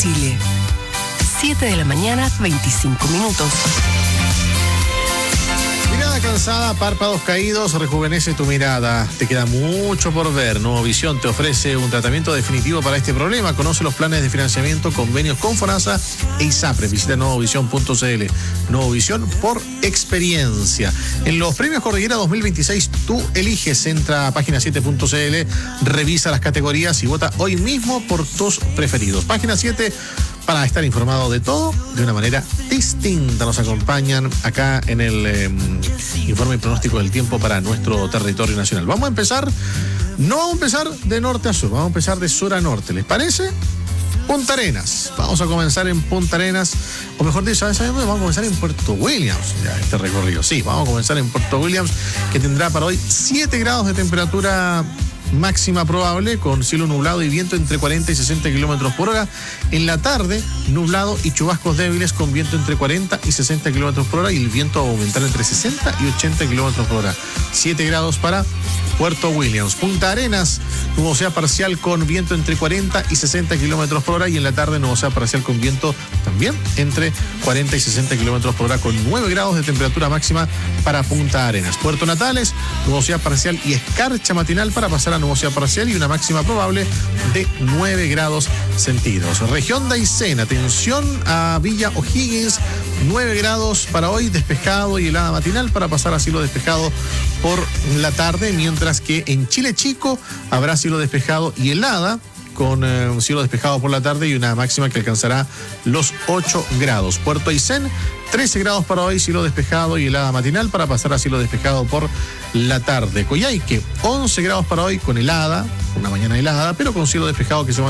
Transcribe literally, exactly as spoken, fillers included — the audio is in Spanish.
Chile. siete de la mañana, veinticinco minutos. Mirada cansada, párpados caídos, rejuvenece tu mirada. Te queda mucho por ver. Nuevo Visión te ofrece un tratamiento definitivo para este problema. Conoce los planes de financiamiento, convenios con FONASA e ISAPRE. Visita nuevo visión punto c l. Nuevo Visión por experiencia. En los premios Cordillera dos mil veintiséis, tú eliges. Entra a página siete punto c l, revisa las categorías y vota hoy mismo por tus preferidos. Página siete, para estar informado de todo de una manera distinta. Nos acompañan acá en el eh, informe y pronóstico del tiempo para nuestro territorio nacional. Vamos a empezar, no vamos a empezar de norte a sur, vamos a empezar de sur a norte. ¿Les parece? Punta Arenas. Vamos a comenzar en Punta Arenas, o mejor dicho, ¿sabes dónde? Vamos a comenzar en Puerto Williams, ya este recorrido. Sí, vamos a comenzar en Puerto Williams, que tendrá para hoy siete grados de temperatura máxima probable, con cielo nublado y viento entre cuarenta y sesenta kilómetros por hora. En la tarde, nublado y chubascos débiles con viento entre cuarenta y sesenta kilómetros por hora, y el viento va a aumentar entre sesenta y ochenta kilómetros por hora. siete grados para Puerto Williams. Punta Arenas, nubosidad parcial con viento entre cuarenta y sesenta kilómetros por hora, y en la tarde nubosidad parcial con viento también entre cuarenta y sesenta kilómetros por hora, con nueve grados de temperatura máxima para Punta Arenas. Puerto Natales, nubosidad parcial y escarcha matinal para pasar a nubosidad parcial y una máxima probable de nueve grados centígrados. Región de Aysén, atención a Villa O'Higgins, nueve grados para hoy, despejado y helada matinal para pasar a cielo despejado por la tarde, mientras que en Chile Chico habrá cielo despejado y helada, con eh, un cielo despejado por la tarde y una máxima que alcanzará los ocho grados. Puerto Aysén, trece grados para hoy, cielo despejado y helada matinal para pasar a cielo despejado por la tarde. Coyhaique, once grados para hoy con helada, una mañana helada, pero con cielo despejado que se va